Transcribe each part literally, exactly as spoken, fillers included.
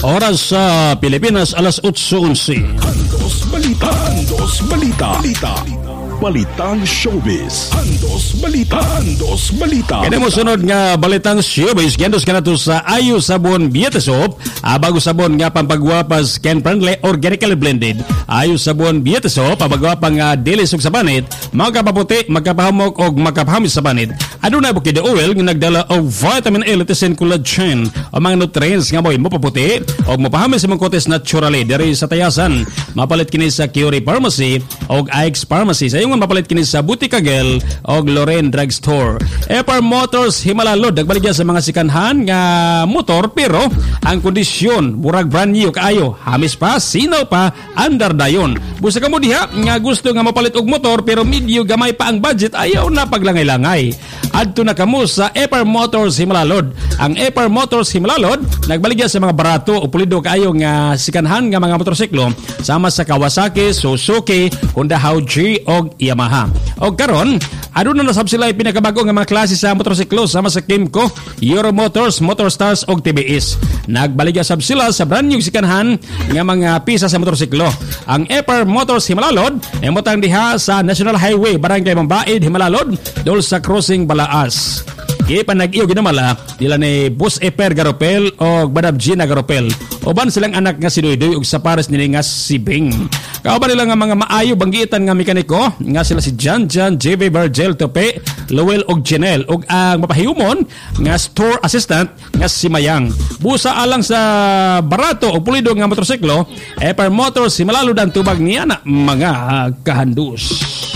Oras sa Pilipinas, alas otso onse. Andos Balita. Andos Balita. Balita. Balitang Showbiz. Andos Balita. Andos Balita. Kaya mo sunod nga Balitang Showbiz. Gandos ka na to sa Ayo Sabon Beauty Soap. Ah, bago sabon nga pampagwapas Skin Friendly Organically Blended. Ayo Sabon Beauty Soap. Pabagwapang uh, dilis og sabanit. Magkapaputi, magkapahamok o magkapahamis sabanit. Aduna bukid oil nga nagdala og vitamin A, lutein, collagen o mga nutrients nga mo'y mapaputi o mapahamis sa mga kotes naturally diri sa tayasan. Mapalit kini sa Curie Pharmacy o I X Pharmacy. Sa yung mapalit kini sa Butikagel o Loren Drugstore. Epar Motors Himalalod nagbaligya sa mga sikanhan nga motor pero ang kondisyon murag brand new kaayo, hamis pa, sinaw pa, andar dayon. Busa ka mo diha nga gusto nga mapalit og motor pero medyo gamay pa ang budget, ayaw na paglangay-langay. Adto na kamo sa Epar Motors Himalalod. Ang Epar Motors Himalalod nagbaligya sa mga barato o pulido kaayo nga sikanhan nga mga motorsiklo sama sa Kawasaki, Suzuki, Honda Hauji og Yamaha. O karon, aduna na sab sila pinakabago nga mga klase sa motorsiklo sama sa Kimco, Euro Motors, Motorstars og T B S. Nagbaligya sab sila sa brand new sikanhan nga mga pisa sa motorsiklo. Ang Epar Motors Himalalod ay motang diha sa National Highway, Barangay Mambaid, Himalalod, dol sa crossing Balaas. Kaya pa nag-iyo ginamala nila ni Boss Eper Garopel o Badab Gina Garopel. Oban silang anak nga si Doydoy ug sa pares nila nga si Bing. Kauban nila nga mga maayo banggitan nga mekaniko nga sila si Jan Jan, J V Virgil Tope, Lowell og Janelle ug ang mapahiyumon nga store assistant nga si Mayang. Busa alang sa barato o pulido nga motorsiklo, Epar Motors Himalalod ang tubag niya na mga kahandus.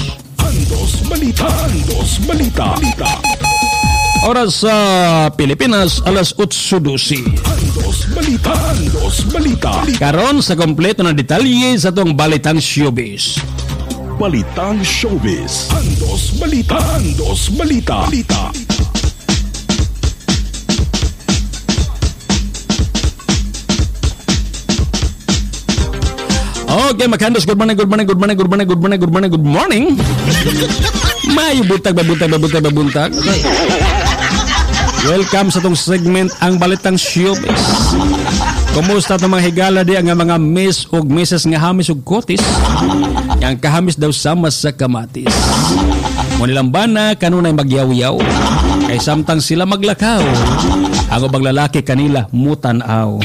Andos Balita. Andos Balita. Balita. Oras sa Pilipinas, alas otso dosi. Andos Balita. Andos Balita. Karon sa kompleto na detalye sa tong Balitang Showbiz. Balitang Showbiz. Andos Balita. Andos Balita. Balita. Okay, Makandos, good morning, good morning, good morning, good morning, good morning, good morning, good morning. May buntag, babuntag, babuntag, babuntag. Okay. Welcome sa tong segment ang Balitang Showbiz. Kumusta itong mga higala di ang mga miss o misses nga hamis o kotis? Yang kahamis daw sama sa kamatis. Munilang bana, kanunay magyaw-yaw. Kay samtang sila maglakaw. Ang ubang lalaki kanila mutanaw.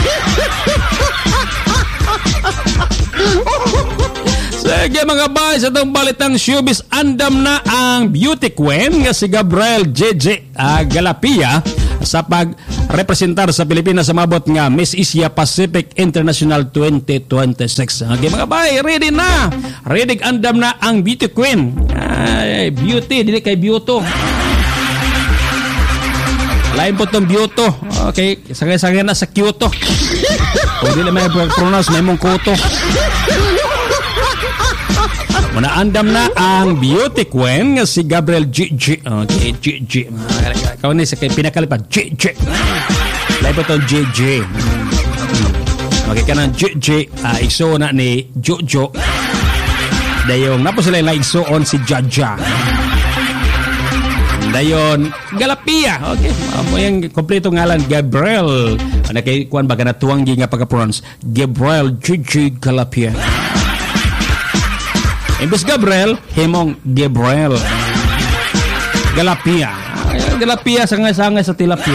Sige mga bay, sa itong Balitang Showbiz, andam na ang beauty queen nga si Gabriel J J uh, Galapia sa pag-representar sa Pilipinas sa mabot nga Miss Asia Pacific International twenty twenty-six. Okay mga bay, ready na. Ready andam na ang beauty queen. Ay, beauty, dili kay beauto. Lain po itong beauto. Okay, sagay-sagay na sa Kyoto. Kung dili may pronounce, may mong koto. Manaandam na ang beauty queen nga si Gabriel G G. Okay, G G. Kau ni sa kay pinakalipat G G. Lain po itong G G. Okay ka ng G G. Uh, iso na ni Jojo. Dayong napo sila yung isoon si Jaja. Dayon Galapia. Okay, mo yung kompleto ngalan Gabriel. Ano kay kuan baga na tuwanggi nga pagka-pronounce Gabriel G G Galapia. Imbes Gabriel, himong Gabriel Galapia. Galapia sangay-sangay sa tilapia.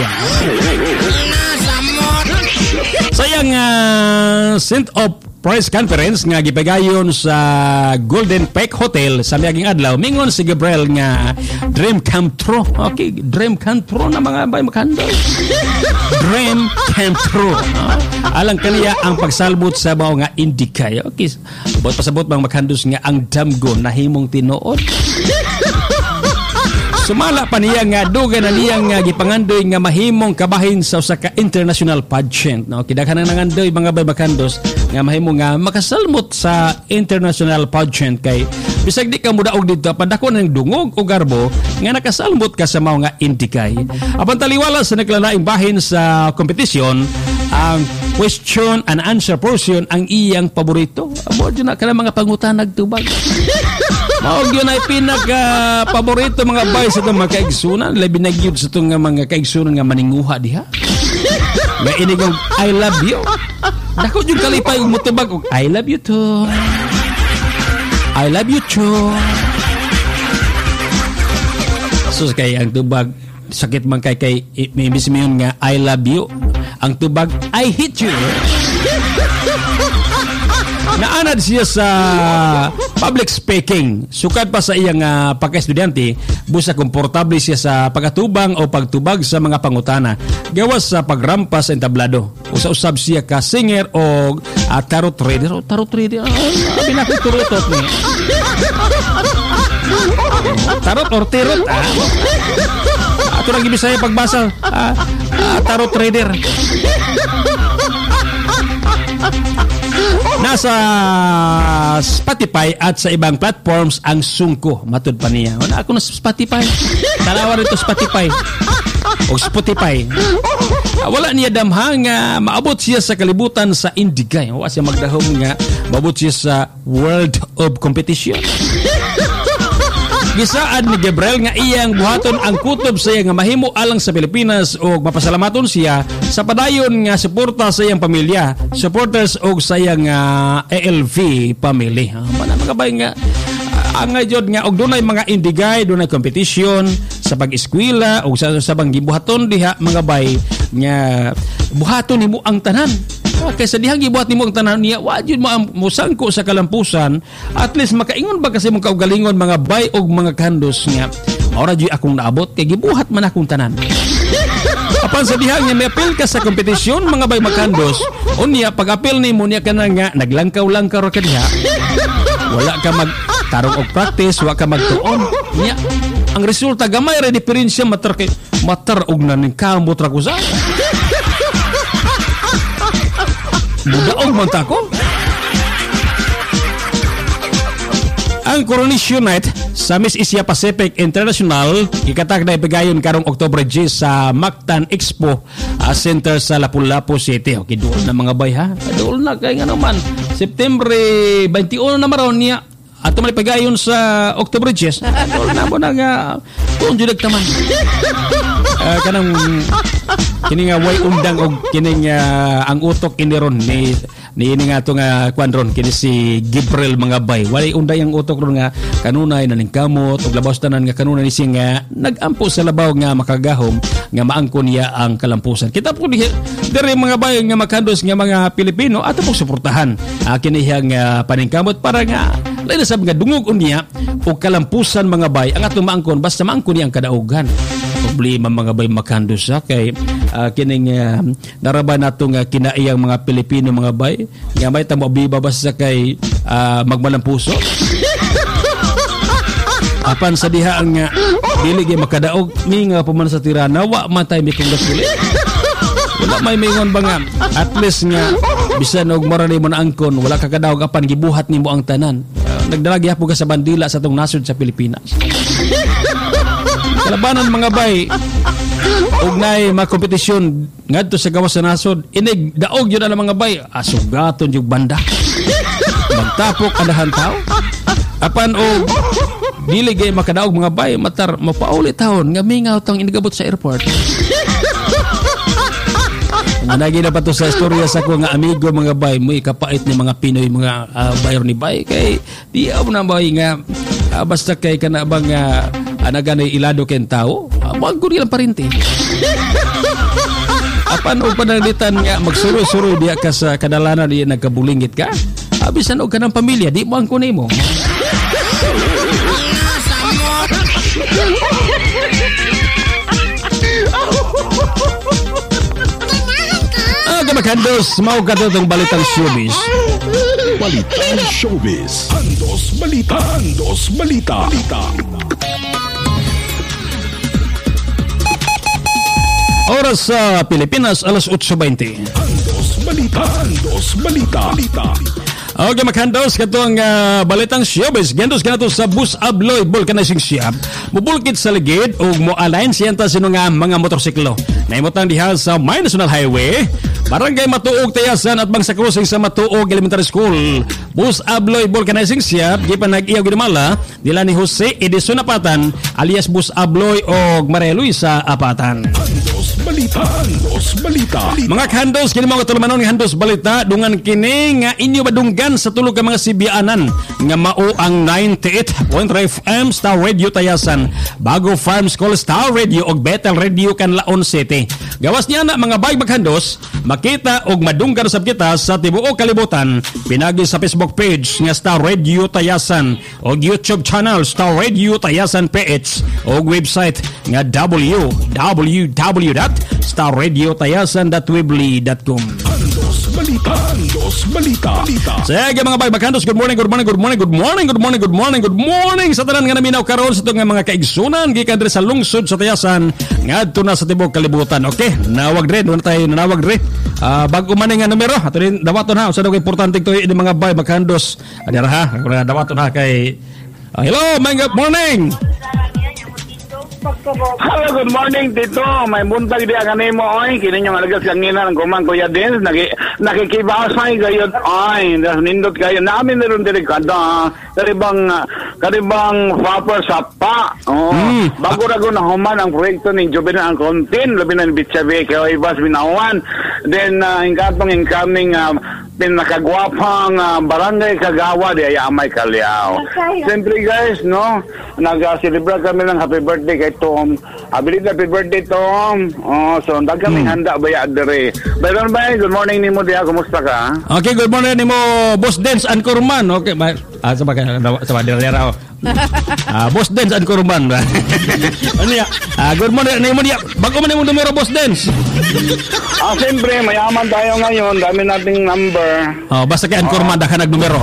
Sayang uh, sent of press conference nga gipagayon sa Golden Peak Hotel sa miaging adlaw, mingon si Gabriel nga dream come true. Okay, dream come true na mga bay makando. Dream come true. Uh, alang kaniya ang pagsalbot sa mga nga indikay. Okay, bot pasabot bang makandos nga ang damgo na himong tinuod. Sumala pa niya nga dugan na niya nga gipangandoy nga mahimong kabahin sa usa ka international pageant. No, kidaghan nang nangandoy mga bay makandos nga mahimo nga makasalmot sa international pageant kay bisag di ka mudaog dito padako ng dungog o garbo nga nakasalmot ka sa mga nga indikay. Apan taliwala sa naglaing bahin sa kompetisyon, ang question and answer portion ang iyang paborito. Amo na kana mga pangutanag tubag. Mao gyud ay pinaka paborito mga bay sa itong mga kaigsunan, labi na gyud sa itong mga kaigsunan nga maninguha diha. Nga inigong I love you. Dako yung kalipay og mutubag og I love you too. I love you too. So kay ang tubag sakit man kay kay may mismiyon nga I love you. Ang tubag I hate you. Naanad siya sa public speaking. Sukad pa sa iyang uh, pagka-estudyante, busa komportable siya sa pagkatubang o pagtubag sa mga pangutana. Gawas sa pagrampas sa entablado. Usa-usab siya ka singer o uh, tarot trader. O tarot trader? Ah, pinakiturutot ni. Tarot or tirot? Ah. Ato lang gibisaya pagbasa. Ah, ah, tarot trader. Nasa Spotify at sa ibang platforms ang sungko. Matud pa niya. Wala ako na sa Spotify. Talawa rito Spotify. O Spotify. Wala niya damhang uh, maabot siya sa kalibutan sa Indigay. Wala siya magdahom nga maabot siya sa World of Competition. Gisaad ni Gabriel nga iyang buhaton ang kutob sa iya nga mahimo alang sa Pilipinas o mapasalamaton siya sa padayon nga suporta sa iyang pamilya, supporters o sa iyang uh, A L V family. Mana mga bay nga uh, ang jud nga og dunay mga Indigay, dunay competition sa pag-eskwela o sa sabang gibuhaton diha mga bay nga buhaton nimo ang tanan. Kaysa dihang gibuhat nimo ang tanan niya, wa jud mo musangko sa kalampusan, at least makaingon ba kasi mong kaugalingon mga bay og mga kandos nga ora jud akong naabot kay gibuhat man akong tanan. Apan sa dihang nga may-apil ka sa kompetisyon mga bay makandos, unya pag-apil nimo niya kana nga naglangkaw-langkaw ra ka diha. Wala ka mag tarong og practice, wa ka magtuon. Niya ang resulta gamay ra diferensya matar kay matar og naning kamot ra ko sa. Budaog man ta ko. Ang Coronation Night sa Miss Asia Pacific International ikatag na ipigayon karong October ten sa Mactan Expo uh, Center sa Lapu-Lapu City. Okay, doon na mga bay ha. Doon na kay nga naman. September twenty-one na maron niya. At tumali pagayon sa October ten. Doon na mo na nga doon jud nagtaman. Uh, kanang kini nga way undang og kini nga ang utok iniron ni ni ini nga to nga kwanron kini si Gabriel mga bay. Walay unday ang utok ron nga kanunay naningkamot og labaw tanan nga kanunay ni siya nga nagampo sa labaw nga makagahom nga maangkon niya ang kalampusan. Kita po di diri mga bay nga makandos nga mga Pilipino ato pong suportahan uh, kini nga paningkamot para nga lain sab nga dungog unya og kalampusan mga bay ang atong maangkon basta maangkon niya ang kadaugan. Problema mga bay makandos sa kay uh, kining uh, naraban nato nga kinaiyang mga Pilipino mga bay nga may tamo biba basta kay uh, magmalampuso. Apan sa diha nga dili gyud makadaog ni nga paman sa tirana wa matay mi kung gasuli. Wala may mingon ba nga at least nga bisan og marani mo na angkon wala ka kadaog apan gibuhat nimo ang tanan. Uh, nagdalagi hapo ka sa bandila sa tong nasod sa Pilipinas. Kalabanan mga bay ug nay mga kompetisyon ngadto sa gawas sa nasod inig daog yun ang mga bay asugaton yung banda magtapok adahan tao apan og dili gay makadaog mga bay matar mapauli taon nga mingaw tong inigabot sa airport. Nanagi na pa to sa istorya sa ko nga amigo mga bay mo ikapait ni mga Pinoy mga uh, bayer ni bay kay di ako na bay nga uh, basta kay kana bang uh, anaganay ilado ken tao maguri lang parinti. Apan og panalitan nga magsuro-suro diya ka sa kadalanan diya nagkabulingit ka abisan og kanang pamilya di mo ang kunay mo. Aga makandos mao kadtong balitang showbiz. Balitang showbiz. Handos balita. Handos balita. Balita. Oras sa Pilipinas, alas eight twenty. Handos balita. Handos balita. Balita. Okay, maghandos katong uh, balitang showbiz. Gandos ka na to sa Bus Abloy Vulcanizing Shop. Mubulkit sa ligid o mo-align siyenta sino nga mga motorsiklo. Naimutang diha sa May National Highway, Barangay Matuog, Tayasan at Bangsa Crossing sa Matuog Elementary School. Bus Abloy Vulcanizing Shop, di pa nag-iyaw ginamala, nila ni Jose Edison Apatan alias Bus Abloy o Maria Luisa Apatan. balita. Handos balita. Mga kandos, kini mga tulumanon nga handos balita dungan kini nga inyo badunggan sa tulog ka mga sibianan nga mao ang ninety-eight point three F M Star Radio Tayasan, Bago Farm School Star Radio og Bethel Radio Canlaon City. Gawas niya na mga bay maghandos, makita og madunggan sab kita sa tibuok kalibutan pinagi sa Facebook page nga Star Radio Tayasan og YouTube channel Star Radio Tayasan P H og website nga w w w dot star radio tayasan dot weebly dot com. Handos balita. Handos balita. Balita. Sige mga bay maghandos, good morning, good morning, good morning, good morning, good morning, good morning, good morning sa tanan nga naminaw karon sa itong mga kaigsunan gikan diri sa lungsod sa Tayasan ngadto na sa tibuok kalibutan. Okay, nawag dre, doon tayo nanawag dre. Uh, bago man nga numero ato rin dawaton ha, usa daw importante to ini mga bay maghandos. Adira ha, kuna dawaton ha kay uh, hello, good morning. Hello, good morning, Tito. May buntag di ang animo, oy. Kini nyo malagas kanginan ng kumang Kuya Dins. Naki, nakikibasay kayo, oy. Nindot kayo. Namin na rin diri kada. Karibang, karibang Fapper sa pa. Oh. Mm. Bago rago na human ang proyekto ni Juvenile Alcontin. Labi na ni Bitsabi, kayo Ibas Binawan. Then, uh, ingkatong incoming uh, pinakagwapang uh, barangay Kagawa di ay Amay Kaliao. Siyempre guys, no, nag-celebrate kami ng happy birthday kay Tom. Abilit happy birthday Tom. Oh, so dag kami hmm. handa baya dere. Bayron bay, good morning nimo diha, kumusta ka? Okay, good morning nimo Boss Dance and Kurman. Okay, ba ah, sa bagay sa bagay dere. Ah, Boss Dance and Kurman. Ano ya? Ah, good morning nimo diha. Bago man nimo numero Boss Dance. Ah, siyempre mayaman tayo ngayon, dami nating number. Oh, basta kay Ankorman da ka nagnumero.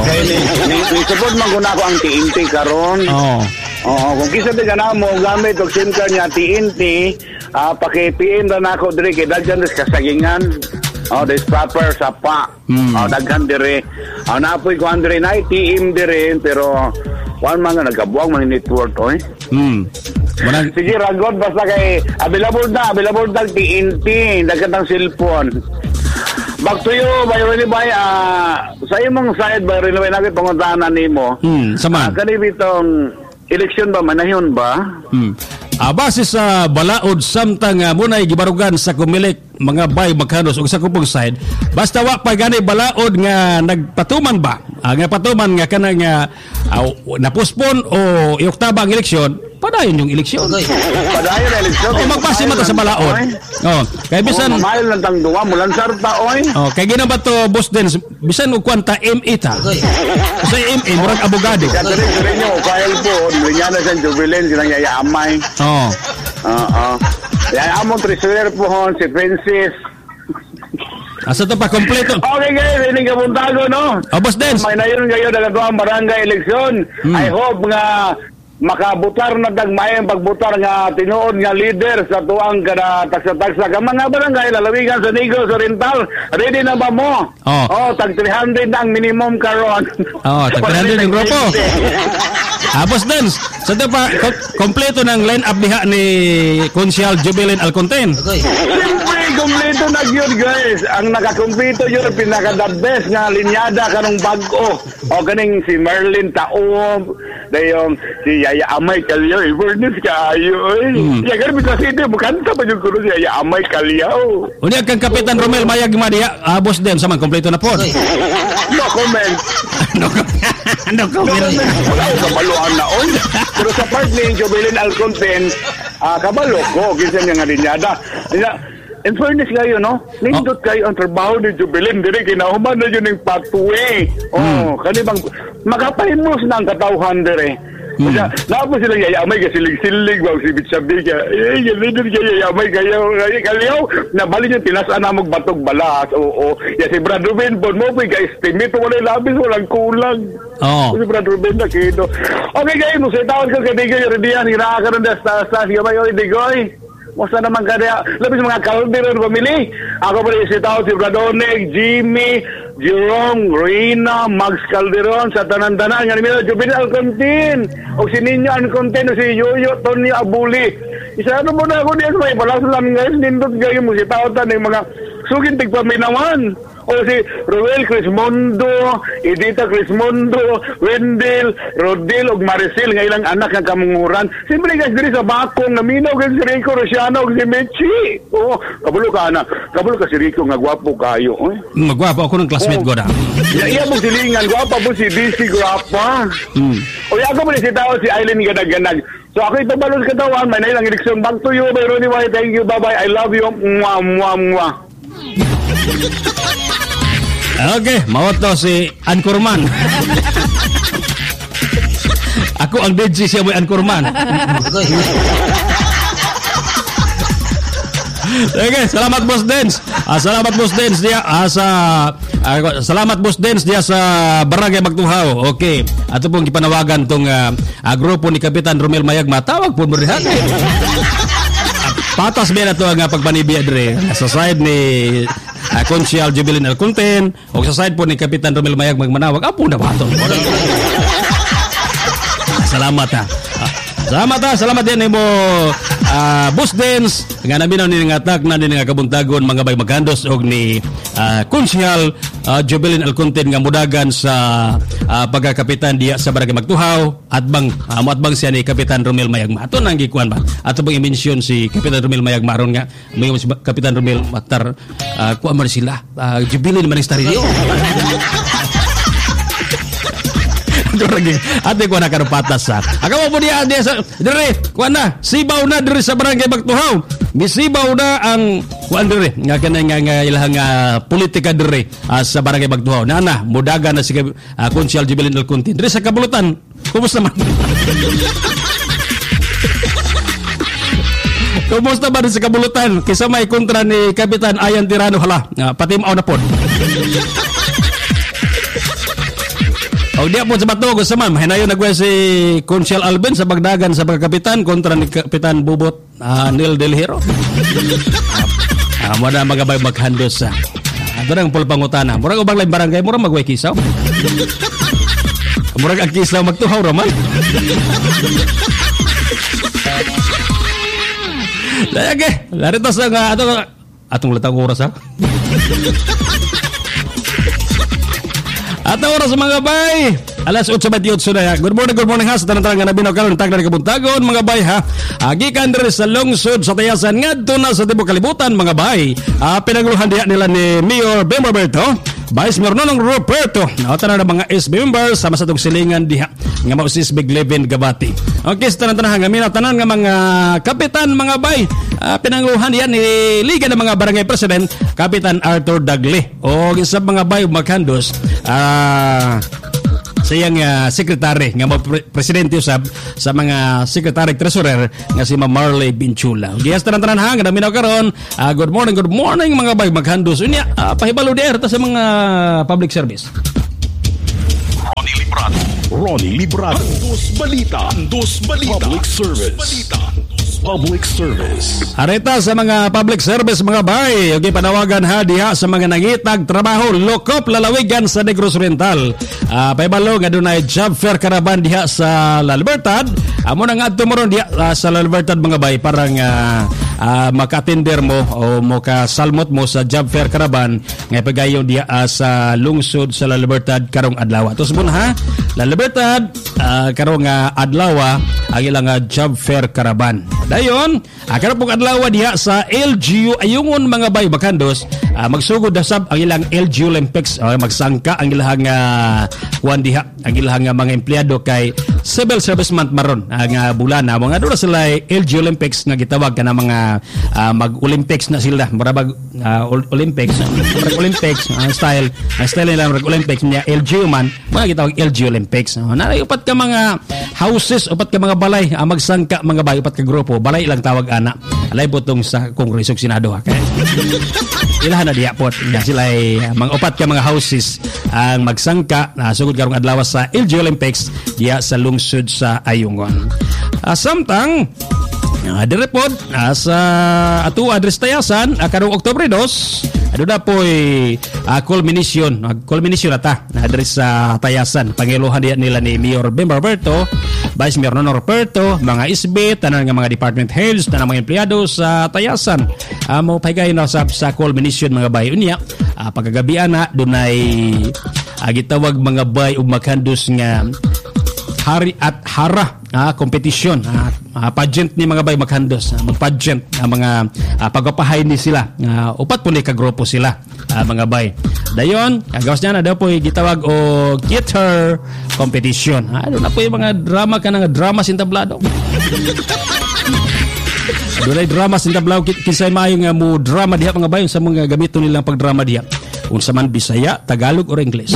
Ni support man guna ko ang T N T karon. Oh. Oo, kung kisa di ka na mo gamit og SIM card niya T N T, ah paki-P M na nako diri kay daghan des kasagingan. Oh, des proper sa pa. Mm. Oh, daghan diri. Oh, napoy ko andre na T M diri pero one man nga nagabuang man network oy. Mm. Manang sige ragod basta kay available na, available na T N T, daghan tang cellphone. Back to you, Bayron Bay, uh, sa imong side, Bayron Bay, natin panguntahanan nimo. Hmm, sama. Uh, kanib itong eleksyon ba, manahyon ba? Hmm. Uh, base sa balaod, samtang uh, muna'y gibarugan sa kumilik mga bay maghanos o sa kupong side, basta wa pa gani balaod nga nagpatuman ba? Uh, nga patuman nga kanang uh, uh, napospon o ioktaban ang eleksyon, padayon yung eleksyon. Okay. Padayon ang eleksyon. O magpasi mata sa balaod. Oh, kay bisan oh, mamail lang tang duwa mulan sarta oy. Oh, kay gina ba to Boss Dens, bisan og kwanta M A ta. Sa M A murag abogado. Kaya diri diri nyo file po, niya na sa jubilant sinang yayaamay. Oh. Oo. Yaya among treasurer po hon si Princess. Asa to pa kompleto. Okay guys, ini ka puntago no. Oh, Boss Dens. May nayon kayo daga ang barangay eleksyon. Hmm. I hope nga makabutar na dagmayang pagbutar nga tinuod nga leader sa tuang kada taksa-taksa ka mga barangay lalawigan sa Negros Oriental. Ready na ba mo? Oh, oh tag three hundred ang minimum karon. Oh, tag three hundred ang grupo. Ah, Boss Dens, sa so pa ko- kompleto ng line-up diha ni Konsyal Jubilin Alcontin. Siyempre, kompleto na yun guys. Ang nakakompleto yun, pinaka-the best nga linyada kanong bago. O kaning si Merlin Taom, dayong si Yaya Amay Kalyaw, eh, fairness kaayo, eh. Hmm. Kaya ganun sa city, bukanta pa yung kuno si Yaya Amay Kalyaw. Unya kang Kapitan Romel Mayag Madia, ah, Boss Dens, saman, kompleto na po. No comment. no comment. no comment. Wala ko kabaluan na on. Pero sa part ni Jubilin Alcontin, ah, kabalo ko, kinsa niya nga linyada. In fairness kayo, no? Nindot oh. kayo ang trabaho ni Jubilin. Dili, kinahuman na yun yung pathway. Oh, hmm. kanibang, makapahimos na ang katauhan dire. Hmm. Kaya, napo silang yayamay ka silig-silig, wag si Bitsabi ka. Eh, ganun ka yayamay kayo. Kaliyaw, nabali yung tinasaan na magbatog balas. Oo, ya si Brad Ruben, bon mo, ka-estimate, wala labis, walang kulang. Oo. Si Brad Ruben na kido. Okay, kayo, musitawad ka kadigoy, Ridian, hiraka ka rin sa staff, gamay, oy, digoy. Musta naman ka niya? Labis mga kalder ng pamili. Ako pa rin si Tao, si Bradonek, Jimmy, Jerome, Rina, Max Calderon, sa tanan-tanan. Yan nila, Jubilin Alcontin. O si Ninyo Alcontin, o si Yoyo, Tony Abuli. Isa ano mo na ako niya, may palas namin guys, nindot kayo mo si Tao tan, yung mga sugin tigpaminawan. O si Ruel Crismondo, Edita Crismondo, Wendell, Rodel ug Maricel nga ilang anak nga kamunguran. Simple guys diri sa bakong naminaw kay si Rico Rosiano ug si Mechi. Oh, kabulo ka na. Kabulo ka si Rico nga gwapo kayo, eh. Magwapo ako ng classmate ko na. Ya iya mo silingan gwapa po si D C gwapa. Hmm. O ya ako mo si tao si Aileen gadag-ganag. So ako ito balon katawan, may nailang eleksyon. Back to you, bye Ronnie White. Thank you, bye-bye. I love you. Mwah, mwah, mwah. Okay, mawat to si Anchorman. Ako ang D J, siya mo Anchorman. Okay, salamat Boss Dens. Uh, salamat Boss Dens dia uh, sa uh, salamat Boss Dens dia sa Barangay Magtuhaw. Okay. Ato pong gipanawagan tong uh, uh, grupo ni Kapitan Romel Mayag matawag po mo diha. Patas ba na to ang pagpanibia dire sa side ni uh, Consial Jubilin Alconten o sa side po ni Kapitan Romel Mayag magmanawag. Apo na ba to? Salamat ha. Uh, salamat ha. Salamat din mo uh, Boss Dens nga naminaw ni nga atak na ni nga kabuntagon mga bay magandos og ni uh, Consial uh, Jubilin Alconten nga mudagan sa uh, pagkakapitan diya sa Barangay Magtuhaw at bang uh, atbang siya ni Kapitan Romel Mayag ato nang gikuan ba ato bang i-mention si Kapitan Romel Mayag maron nga may si Kapitan Romel matar uh, kuan man sila uh, Jubilin man istaryo ate ko na karupatas sa akaw mo diya diya sa dire kuan na sibaw na dire sa Barangay Magtuhaw misibaw na ang kuan dire nga kana nga, nga ilahang uh, politika dire uh, sa Barangay Magtuhaw na na mudaga na si uh, Consial Jubilin Alconten dire sa kabulutan kumusta man kumusta ba sa kabulutan kisa may kontra ni Kapitan Ayan Tirano hala uh, pati mao na pod. O diya po sa bato ko sa man, mahinayon nagwa si Consial Alvin sa Bagdagan sa pagkapitan kontra ni Kapitan Bubot uh, Neil Del Hero. Ah, uh, mo na magabay maghandos sa. Uh, Doon ang pulpangutana. Murag ubang lain barangay, murag magway kisaw. Murag ang kisaw magtuhaw raman. Lagi, larito sa nga ato atong latang oras ha. At oras mga bay, alas eight twenty-eight na ya. Good morning, good morning ha. Sa tanang-tanang nga nabinaw karon tagna ni kabuntagon mga bay ha. Agikan diri sa lungsod sa Tayasan ngadto na sa tibuok kalibutan mga bay. Uh, pinaguluhan diha nila ni Mayor Bem Roberto, Vice Mayor Nonong Roberto. Naotan na mga S B members sama sa tong silingan diha nga mao si Big Levin Gabati. Okay, sa tanang-tanang nga minaw tanan nga mga kapitan mga bay. Uh, pinanguluhan diha ni Liga ng mga Barangay President Kapitan Arthur Dagle. O isa mga bay maghandos ah uh, siyang uh, sekretary nga mo pre- presidente usab sa mga secretary treasurer nga si Ma'am Marley Binchula. Giyas tanan-tanan ha nga minaw karon. Uh, good morning, good morning mga bay maghandos. Unya uh, pahibalo der ta sa mga public service. Ronnie Librado. Ronnie Librado. Andos Balita. Andos Balita. Public Service. Balita. Public Service. Areta sa mga public service mga bay. Okay, panawagan ha diha sa mga nangitag trabaho lokop lalawigan sa Negros Oriental. Uh, paibalo nga dunay job fair karaban diha sa La Libertad. Amo na nga tumuron diha uh, sa La Libertad mga bay para nga uh, makatender mo o makasalmot mo sa job fair karaban nga pagayon diha uh, sa lungsod sa La Libertad karong adlaw. Tusbon ha. La Libertad uh, karong uh, adlaw ang ilang uh, job fair karaban. Dayon, uh, karong pong adlaw diha sa L G U ayungon mga bay bakandos uh, magsugod dasab ang ilang L G U Olympics uh, magsangka ang ilang uh, kuan diha ang ilang uh, mga empleyado kay Civil Service Month maron ang uh, bulan na mga dura sila L G U Olympics nga gitawag kana mga uh, mag-Olympics na sila marabag uh, Olympics marag Olympics uh, style uh, style nila marag Olympics niya L G U man mga gitawag L G U Olympics uh, naray upat ka mga houses upat ka mga balay uh, magsangka mga bay upat ka grupo balay ilang tawag ana alay potong sa Kongreso ug Senado ha kay ilahan na diha pot nga sila ay uh, mga upat ka mga houses ang uh, magsangka uh, sugod karong adlaw sa L G U Olympics diha sa lungsod sa Ayungon. Uh, samtang Uh, direpod uh, sa ato address Tayasan uh, karong Oktubre two ano na po uh, culmination uh, culmination ata na address sa Tayasan pangiluhan diyan nila ni Mayor Bem Roberto, Vice Mayor Nonong Roberto, mga S B tanan nga mga department heads tanan mga empleyado sa Tayasan uh, mo pagay na sa, sa culmination mga bayo niya uh, pagkagabi ana dunay uh, gitawag mga bay ug maghandos nga hari at hara ah, kompetisyon ah, ah, pageant ni mga bay maghandos ah, mag-pageant ah, mga ah, pagapahay ni sila ah, upat po ni kagrupo sila ah, mga bay dayon agawas niya na daw po gitawag o guitar competition ah, doon na po yung mga drama ka nga drama sintablado doon ay drama sintablado kinsay maayo nga mo drama diha mga bay sa mga gamito nilang pagdrama diha unsa man Bisaya, Tagalog or English.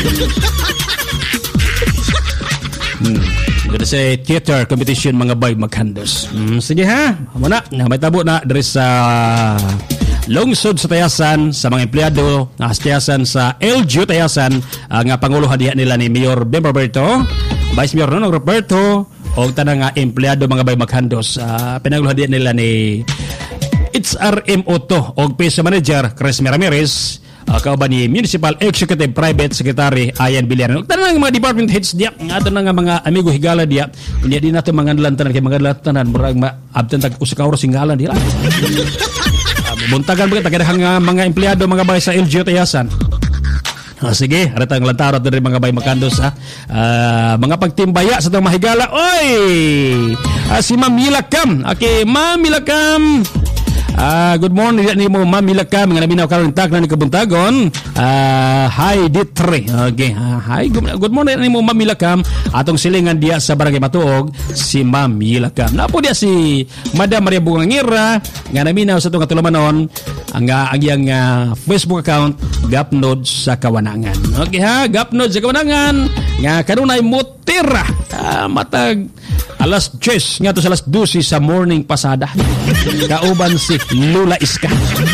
Hmm. Ganda sa theater competition mga bay maghandos. Hmm, sige ha. Muna, may tabo na dari sa lungsod sa Tayasan sa mga empleyado na Tayasan sa L G U Tayasan uh, nga panguluhan diha nila ni Mayor Bem Roberto, Vice Mayor Nonong Roberto o tanang nga empleyado mga bay maghandos. Uh, pinanguluhan diha nila ni H R M O to o P S Manager Chris Ramirez. Uh, kauban ni Municipal Executive Private Secretary Ayan Biliaran. Tanan nga mga department heads diya, ato na nga mga amigo higala diya. Hindi din nato mga lantanan kay mga lantanan murag maabtan tag usa ka oras singalan diha. Uh, buntagan ba tagadahang uh, mga empleyado mga bay sa L G U Tayasan. Ah, sige, aratang lantarot din mga bay makandos ha. Uh, mga pagtimbaya sa tong mahigala. Oy! Uh, si Ma'am Milakam. Okay, Ma'am Milakam. Ah, uh, good morning ni mo Ma'am Milakam nga naminaw karon tak na ni Kabuntagon. Ah, uh, hi Ditre. Okay. Uh, hi good, good morning ni mo Ma'am Milakam. Atong silingan dia sa Barangay Matuog si Ma'am Milakam. Napo dia si Madam Maria Bungangira nga naminaw sa tong katulumanon ang ang iyang uh, Facebook account Gapnod sa Kawanangan. Okay ha, Gapnod sa Kawanangan nga kanunay mutira uh, matag alas diyes nga to sa alas dose sa morning pasada. Kauban si Lula Iska.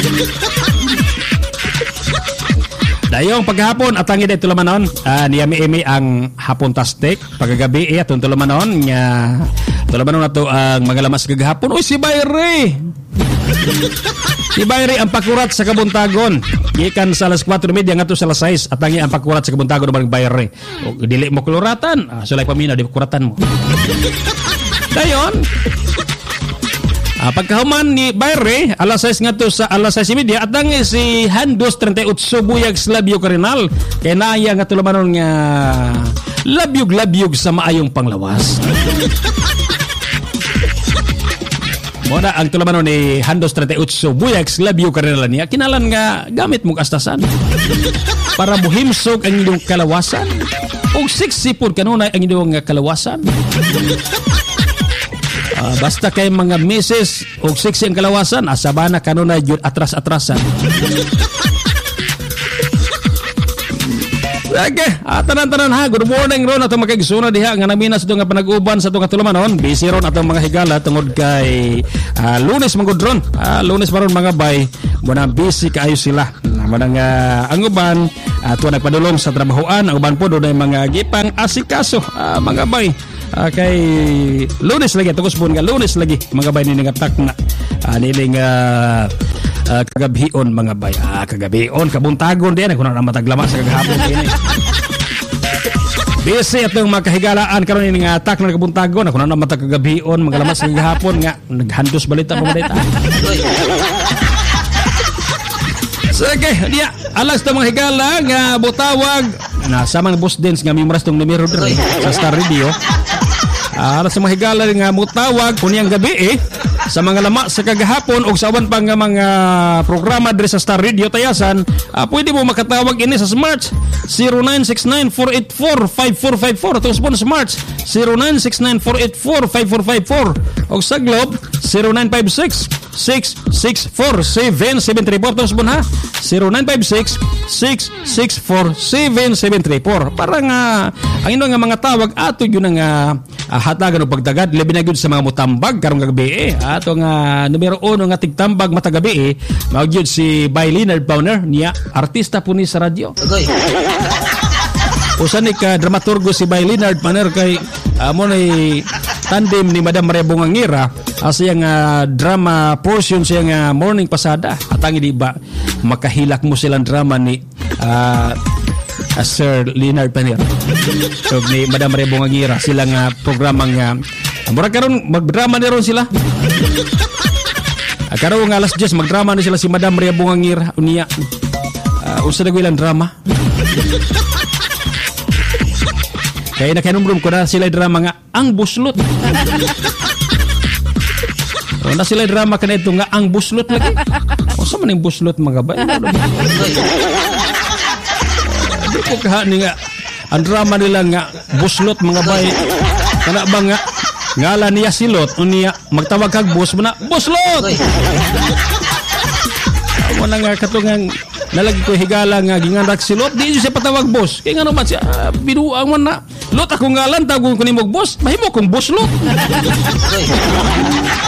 Dayong paghapon at ang ide tulamanon uh, niyami-imi ang hapon tastek pagagabi eh atong tulamanon nga tulamanon na to ang mga lamas kagahapon. Uy si Bayre. Si Bayre ang pakurat sa Kabuntagon. Gikan sa alas kwatro media nga to sa alas sais at ang ang pakurat sa Kabuntagon ng Bayre. O dili mo kuluratan. Ah, sulay paminaw di kuratan mo. Dayon. Ah, pagkahuman ni Bayre, alas sais nga to sa alas sais media at ang si Handos thirty-eight Buyag Labyo Karinal kay naaya nga tulamanon nga labyog-labyog sa maayong panglawas. Muna ang tulamanon ni Handos thirty-eight Buyag Labyo Karinal niya kinalan nga gamit mong astasan para muhimsog ang inyong kalawasan o siksi po kanunay ang inyong kalawasan. Uh, basta kay mga misis o siksi ang kalawasan, asabana kanunay yun atras-atrasan. Okay, uh, tanan-tanan ha. Good morning ron atong makaigsoon diha nga naminas do nga panag-uban sa atong katulumanon. Busy ron atong mga higala tungod kay uh, Lunes manggod ron. Uh, Lunes maron mga bay, muna busy kaayo sila. Manang uh, ang uban ato uh, nagpadulong sa trabahoan, ang uban po do na mga gipang asikaso uh, mga bay. Uh, kay Lunes lagi tungos po nga Lunes lagi mga bay ni nga takna uh, niling uh, uh, kagabion mga bay ah, kagabion kabuntagon din kuno na mataglama sa kagahapon din busy atong makahigalaan karon ni nga atak na kabuntagon kuno na matagagabion mga lamas sa kagahapon nga naghandos balita pa balita. Sige, dia alas to mga higala nga butawag na samang boss dance nga mimras tong numero dre sa Star Radio. Ah, alas sa mga higala nga mutawag kunyang gabi eh sa mga lama sa kagahapon o sa awan pa nga mga programa dre sa Star Radio Tayasan, ah, pwede mo makatawag ini sa Smart zero nine six nine four eight four five four five four atong spon Smart zero nine six nine four eight four five four five four o sa Globe zero nine five six six six four seven seven three four atong spon ha zero nine five six six six four seven seven three four para nga ang ino nga mga tawag ato yun nga uh, hatagan o pagtagad labi na gyud sa mga mutambag karong gabi eh ato nga numero uno nga tigtambag matagabi eh mao gyud si Bay Leonard Pauner niya artista po ni sa radyo. Usan ni ka dramaturgo si Bay Leonard Pauner kay amo uh, ni tandem ni Madam Maria Bungangira asa yang uh, drama portion siya nga morning pasada atangi di ba makahilak mo silang drama ni uh, uh, Sir Leonard Pauner so ni Madam Maria Bungangira sila nga programa nga mura karon magdrama ni ron sila. Karon nga alas diyes magdrama ni sila si Madam Maria Bungangira unya. uh, usa na ilang drama. Kaya nakinumrum ko na sila drama nga ang buslot. O na sila drama ka na ito nga ang buslot lagi. O sa man yung buslot mga bay? Hindi ko kahani nga ang drama nila nga buslot mga bay. Kana ba nga ngala niya silot o niya magtawag kag bus mo na buslot. Mo na nga katungang nalagi ko higala nga gingandak silot di siya patawag boss kay nga naman siya uh, binuang man na lot ako ngalan tawag ko ni mo boss mahimo kong buslot.